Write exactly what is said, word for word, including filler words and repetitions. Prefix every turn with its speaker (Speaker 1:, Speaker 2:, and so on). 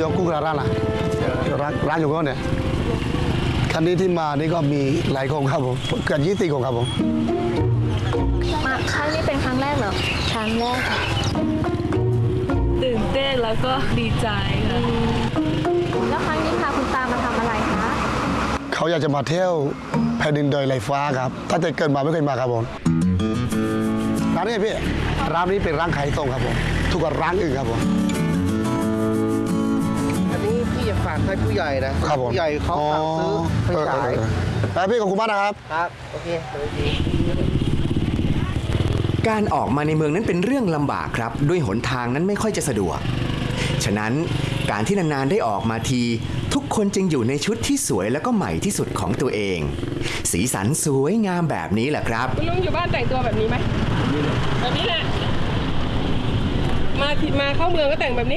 Speaker 1: ยกกุ้งร้านนะร้านร้านอยู่ก็เนี่ยคันนี้ที่มานี่ก็มีหลายคนครับผมเกือบยี่สิบคนครับผม
Speaker 2: มาครั้งนี้เป็นครั้งแรกเหรอครั้งแรก
Speaker 3: ตื่นเต้นแล้วก็ดีใจค่ะ
Speaker 2: แล้วครั้งนี้พาคุณตามาทำอะไรคะ
Speaker 1: เขาอยากจะมาเที่ยวแผ่นดินดอยไหลฟ้าครับถ้าจะเกิดมาไม่เคยมาครับผมร้านนี้พี่ร้านนี้เป็นร้านขายส่งครับผมทุกกว่าร้านอื่นครับผม
Speaker 4: อันนี้พี่อยากฝากให้ผู้ใหญ่นะครับ
Speaker 1: ผม
Speaker 4: ผู้ใหญ่เขาฝากซื้อไฟฉาย
Speaker 1: แล้วพี่ขอบคุณมากนะครับ
Speaker 4: ครับโอเคดี
Speaker 5: การออกมาในเมืองนั้นเป็นเรื่องลำบากครับด้วยหนทางนั้นไม่ค่อยจะสะดวกฉะนั้นการที่นานๆได้ออกมาทีทุกคนจึงอยู่ในชุดที่สวยและก็ใหม่ที่สุดของตัวเองสีสันสวยงามแบบนี้แหละครับ
Speaker 3: คุณลุงอยู่บ้านแต่งตัวแบบนี้ไหมแบบนี้แหละมามาเข้าเมืองก็แต่งแบบนี้